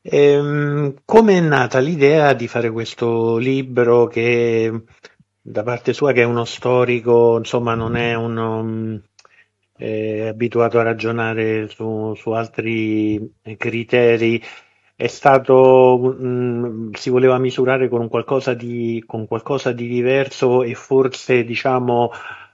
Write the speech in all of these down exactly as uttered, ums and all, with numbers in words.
Ehm, come è nata l'idea di fare questo libro che da parte sua, che è uno storico, insomma, non è uno mm, eh, abituato a ragionare su, su altri eh, criteri, è stato, mm, si voleva misurare con un qualcosa di, con qualcosa di diverso e forse, diciamo,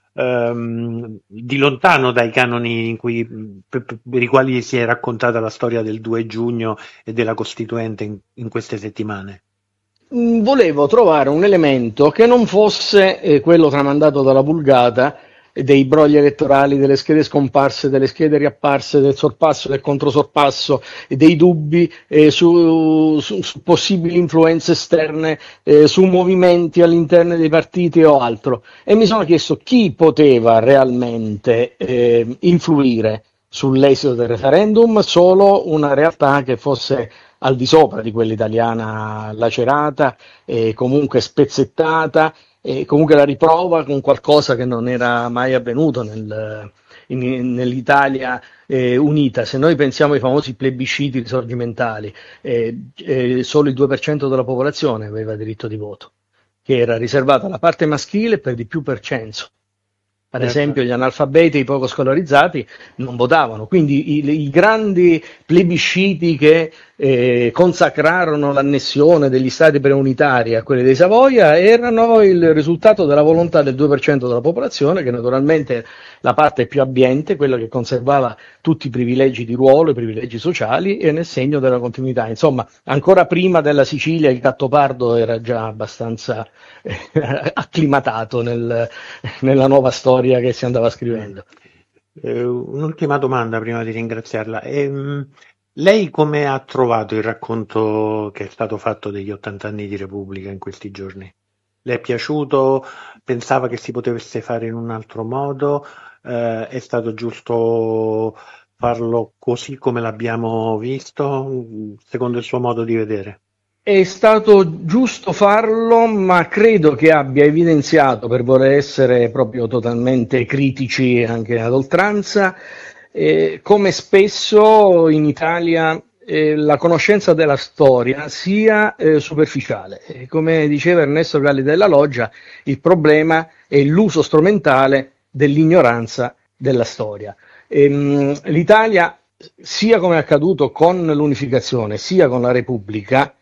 ehm, di lontano dai canoni in cui, per, per i quali si è raccontata la storia del due giugno e della Costituente in, in queste settimane. Mm, Volevo trovare un elemento che non fosse eh, quello tramandato dalla vulgata eh, dei brogli elettorali, delle schede scomparse, delle schede riapparse, del sorpasso, del controsorpasso, e dei dubbi eh, su, su- su possibili influenze esterne, eh, su movimenti all'interno dei partiti o altro. E mi sono chiesto chi poteva realmente eh, influire sull'esito del referendum, solo una realtà che fosse al di sopra di quella italiana lacerata, e comunque spezzettata, e comunque la riprova con qualcosa che non era mai avvenuto nel- in- nell'Italia eh, unita. Se noi pensiamo ai famosi plebisciti risorgimentali, eh, eh, solo il due per cento della popolazione aveva diritto di voto, che era riservato alla parte maschile, per di più per censo. Ad Certo. esempio, gli analfabeti e i poco scolarizzati non votavano, quindi i, i grandi plebisciti che eh, consacrarono l'annessione degli stati preunitari a quelli dei Savoia erano il risultato della volontà del due per cento della popolazione, che naturalmente è la parte più abbiente, quella che conservava tutti i privilegi di ruolo, i privilegi sociali, e nel segno della continuità. Insomma, ancora prima della Sicilia il Gattopardo era già abbastanza eh, acclimatato nel, nella nuova storia che si andava Mm. scrivendo. Eh, un'ultima domanda prima di ringraziarla. Ehm, lei come ha trovato il racconto che è stato fatto degli ottanta anni di Repubblica in questi giorni? Le è piaciuto? Pensava che si potesse fare in un altro modo? Eh, è stato giusto farlo così come l'abbiamo visto, secondo il suo modo di vedere? È stato giusto farlo, ma credo che abbia evidenziato, per voler essere proprio totalmente critici anche ad oltranza, eh, come spesso in Italia eh, la conoscenza della storia sia eh, superficiale. E come diceva Ernesto Galli della Loggia, il problema è l'uso strumentale dell'ignoranza della storia. Ehm, L'Italia, sia come è accaduto con l'unificazione, sia con la Repubblica,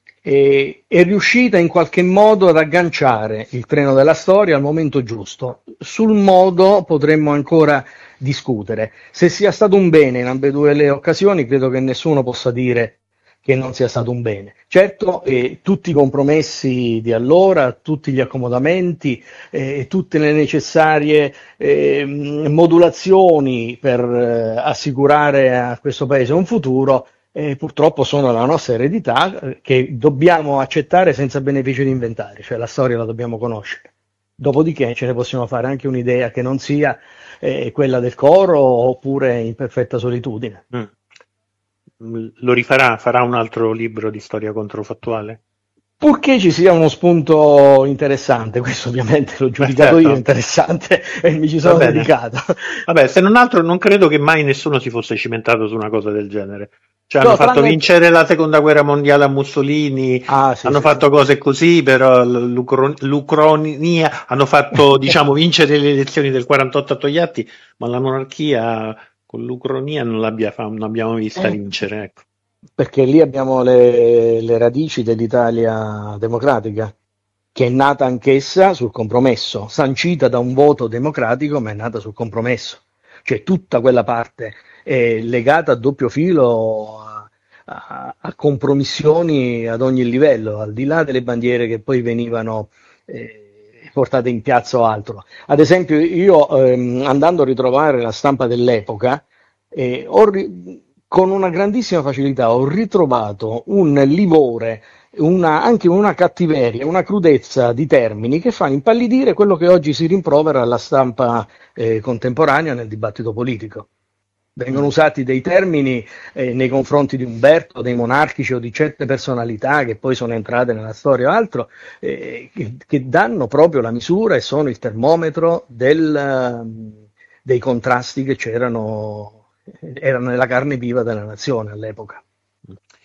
e è riuscita in qualche modo ad agganciare il treno della storia al momento giusto. Sul modo potremmo ancora discutere. Se sia stato un bene in ambedue le occasioni, credo che nessuno possa dire che non sia stato un bene. Certo, eh, tutti i compromessi di allora, tutti gli accomodamenti, eh, tutte le necessarie eh, modulazioni per eh, assicurare a questo Paese un futuro, eh, purtroppo sono la nostra eredità, eh, che dobbiamo accettare senza beneficio di inventare, cioè la storia la dobbiamo conoscere. Dopodiché ce ne possiamo fare anche un'idea che non sia eh, quella del coro, oppure in perfetta solitudine. Mm. Mm, lo rifarà? Farà un altro libro di storia controfattuale? Purché ci sia uno spunto interessante, questo ovviamente l'ho Beh, giudicato io certo, interessante e mi ci va sono bene. dedicato. Vabbè, se non altro non credo che mai nessuno si fosse cimentato su una cosa del genere. Cioè, hanno No, fatto tranne... vincere la seconda guerra mondiale a Mussolini, Ah, sì, hanno sì, sì. fatto cose così, però l- l'Ucro- l'Ucronia, hanno fatto, diciamo, vincere le elezioni del quarantotto a Togliatti, ma la monarchia con l'Ucronia non l'abbia fa- non abbiamo vista Eh, vincere, ecco. perché lì abbiamo le, le radici dell'Italia democratica, che è nata anch'essa sul compromesso, sancita da un voto democratico, ma è nata sul compromesso. Cioè tutta quella parte è legata a doppio filo a, a- a compromissioni ad ogni livello, al di là delle bandiere che poi venivano eh, portate in piazza o altro. Ad esempio, io ehm, andando a ritrovare la stampa dell'epoca, e ho ri- con una grandissima facilità ho ritrovato un livore, una- anche una cattiveria, una crudezza di termini che fanno impallidire quello che oggi si rimprovera alla stampa eh, contemporanea nel dibattito politico. Vengono Mm. usati dei termini eh, nei confronti di Umberto, dei monarchici o di certe personalità che poi sono entrate nella storia o altro, eh, che, che danno proprio la misura e sono il termometro del, ehm, dei contrasti che c'erano, erano nella carne viva della nazione all'epoca.